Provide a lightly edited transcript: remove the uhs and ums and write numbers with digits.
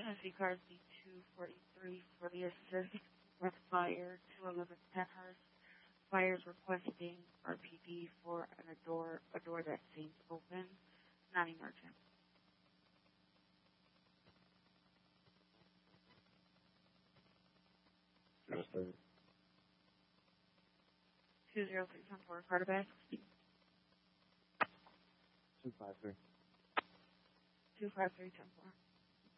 Tennessee cars D243 for the assist with fire 211 Penhurst. Fires requesting RPD for a door that seems open, non-emergent. Yes, sir. 20314 Carterback. 253. 25310.